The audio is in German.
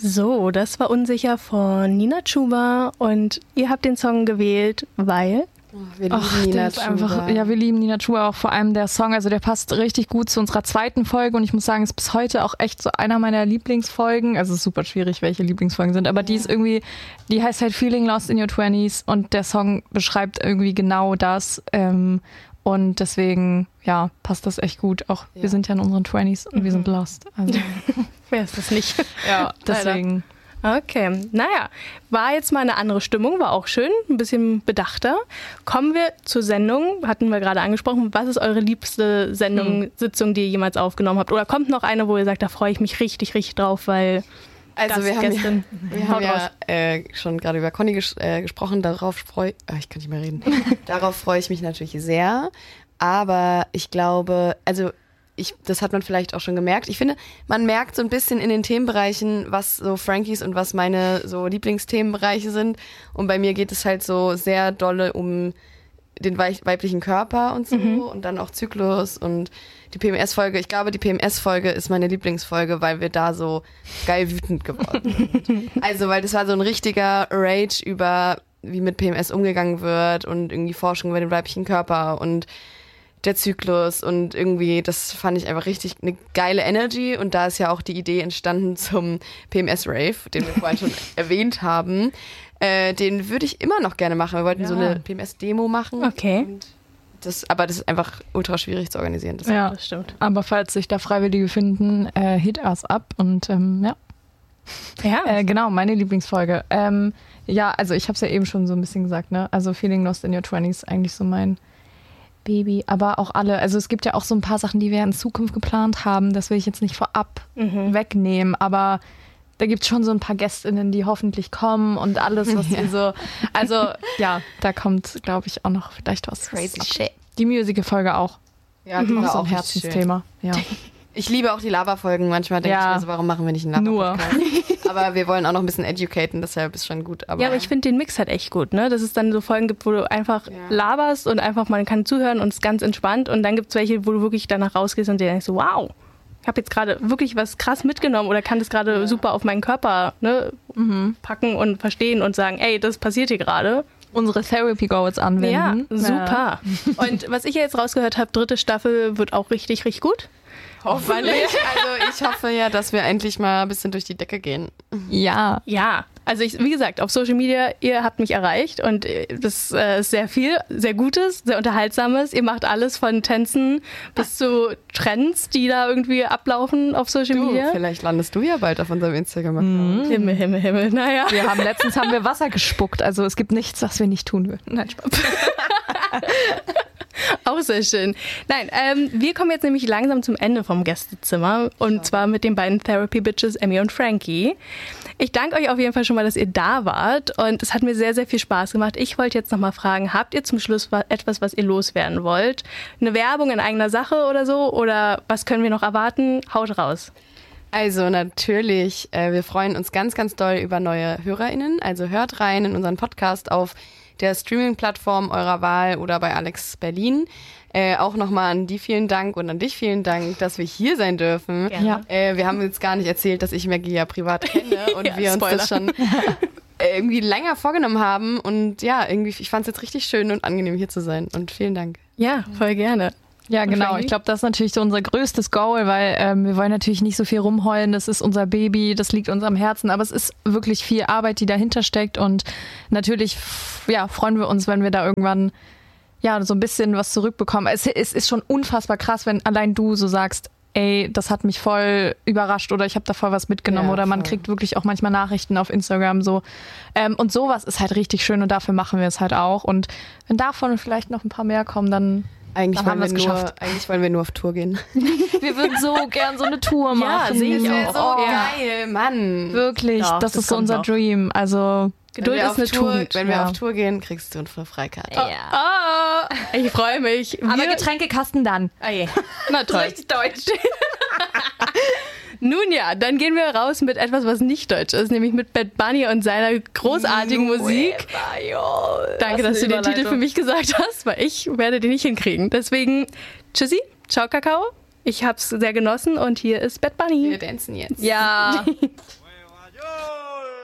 So, das war Unsicher von Nina Chuba und ihr habt den Song gewählt, weil... Wir lieben Nina Chuba. Wir lieben Nina Chuba auch, vor allem der Song, also der passt richtig gut zu unserer zweiten Folge und ich muss sagen, ist bis heute auch echt so einer meiner Lieblingsfolgen, also es ist super schwierig, welche Lieblingsfolgen sind, aber die ist irgendwie, die heißt halt Feeling Lost in Your 20s und der Song beschreibt irgendwie genau das und deswegen, ja, passt das echt gut, auch wir sind ja in unseren 20s und wir sind lost. Also. Wer ist das nicht? Ja, deswegen... Okay, naja, war jetzt mal eine andere Stimmung, war auch schön, ein bisschen bedachter. Kommen wir zur Sendung, hatten wir gerade angesprochen. Was ist eure liebste Sitzung, die ihr jemals aufgenommen habt? Oder kommt noch eine, wo ihr sagt, da freue ich mich richtig, richtig drauf, weil wir haben ja schon gerade über Conny gesprochen, darauf freue ich mich natürlich sehr. Aber ich glaube, das hat man vielleicht auch schon gemerkt. Ich finde, man merkt so ein bisschen in den Themenbereichen, was so Frankies und was meine so Lieblingsthemenbereiche sind. Und bei mir geht es halt so sehr dolle um den weiblichen Körper und so und dann auch Zyklus und die PMS-Folge. Ich glaube, die PMS-Folge ist meine Lieblingsfolge, weil wir da so geil wütend geworden sind. Also, weil das war so ein richtiger Rage über, wie mit PMS umgegangen wird und irgendwie Forschung über den weiblichen Körper und der Zyklus und irgendwie, das fand ich einfach richtig eine geile Energy und da ist ja auch die Idee entstanden zum PMS-Rave, den wir vorhin schon erwähnt haben. Den würde ich immer noch gerne machen. Wir wollten so eine PMS-Demo machen. Okay. Aber das ist einfach ultra schwierig zu organisieren. Das stimmt. Aber falls sich da Freiwillige finden, hit us up und genau, meine Lieblingsfolge. Also ich habe es ja eben schon so ein bisschen gesagt, ne? Also Feeling Lost in Your 20s eigentlich so mein Baby, aber auch alle, also es gibt ja auch so ein paar Sachen, die wir in Zukunft geplant haben, das will ich jetzt nicht vorab wegnehmen, aber da gibt es schon so ein paar GästInnen, die hoffentlich kommen und alles, was wir so, also ja, da kommt, glaube ich, auch noch vielleicht was. Crazy shit. Die Musical-Folge auch. Ja, die war so auch ein Herzensthema. Ja. Ich liebe auch die Laberfolgen. Manchmal denke ich mir so, warum machen wir nicht einen Laber-Podcast? Aber wir wollen auch noch ein bisschen educaten, deshalb ist schon gut. Aber ich finde den Mix halt echt gut, ne? Dass es dann so Folgen gibt, wo du einfach laberst und einfach man kann zuhören und es ist ganz entspannt. Und dann gibt es welche, wo du wirklich danach rausgehst und dir denkst so, wow, ich habe jetzt gerade wirklich was krass mitgenommen oder kann das gerade super auf meinen Körper packen und verstehen und sagen, ey, das passiert hier gerade. Unsere Therapy Goals anwenden. Ja, super. Und was ich ja jetzt rausgehört habe, 3. Staffel wird auch richtig, richtig gut. Hoffentlich. Also ich hoffe ja, dass wir endlich mal ein bisschen durch die Decke gehen. Ja. Ja. Also wie gesagt, auf Social Media, ihr habt mich erreicht und das ist sehr viel, sehr Gutes, sehr Unterhaltsames. Ihr macht alles von Tänzen bis zu Trends, die da irgendwie ablaufen auf Social Media. Vielleicht landest du ja bald auf unserem Instagram-Account. Himmel. Naja. Letztens haben wir Wasser gespuckt, also es gibt nichts, was wir nicht tun würden. Nein, Spaß. Auch sehr schön. Nein, wir kommen jetzt nämlich langsam zum Ende vom Gästezimmer und zwar mit den beiden Therapy Bitches Emmy und Frankie. Ich danke euch auf jeden Fall schon mal, dass ihr da wart und es hat mir sehr, sehr viel Spaß gemacht. Ich wollte jetzt nochmal fragen, habt ihr zum Schluss etwas, was ihr loswerden wollt? Eine Werbung in eigener Sache oder so? Oder was können wir noch erwarten? Haut raus. Also natürlich, wir freuen uns ganz, ganz doll über neue HörerInnen. Also hört rein in unseren Podcast auf der Streaming-Plattform eurer Wahl oder bei Alex Berlin. Auch nochmal an die vielen Dank und an dich vielen Dank, dass wir hier sein dürfen. Wir haben jetzt gar nicht erzählt, dass ich Maggie ja privat kenne und wir uns das schon irgendwie länger vorgenommen haben. Und ja, irgendwie, ich fand es jetzt richtig schön und angenehm, hier zu sein. Und vielen Dank. Ja, voll gerne. Ja, genau. Ich glaube, das ist natürlich so unser größtes Goal, weil wir wollen natürlich nicht so viel rumheulen. Das ist unser Baby, das liegt uns am Herzen. Aber es ist wirklich viel Arbeit, die dahinter steckt. Und natürlich freuen wir uns, wenn wir da irgendwann so ein bisschen was zurückbekommen. Es ist schon unfassbar krass, wenn allein du so sagst, ey, das hat mich voll überrascht oder ich habe da voll was mitgenommen oder man kriegt wirklich auch manchmal Nachrichten auf Instagram so. Und sowas ist halt richtig schön und dafür machen wir es halt auch. Und wenn davon vielleicht noch ein paar mehr kommen, dann Eigentlich wollen wir nur auf Tour gehen. Wir würden so gern so eine Tour machen. Ja, sehe ich auch. So geil, Mann. Wirklich, ja, das ist so unser Dream. Also Geduld ist eine Tugend. Wenn wir auf Tour gehen, kriegst du eine Freikarte. Ja. Ich freue mich. Aber Getränkekasten dann. Oh je. Na toll. Richtig deutsch. Nun ja, dann gehen wir raus mit etwas, was nicht deutsch ist, nämlich mit Bad Bunny und seiner großartigen Musik. Danke, dass du den Titel für mich gesagt hast, weil ich werde den nicht hinkriegen. Deswegen, tschüssi, ciao Kakao. Ich hab's sehr genossen und hier ist Bad Bunny. Wir tanzen jetzt. Ja.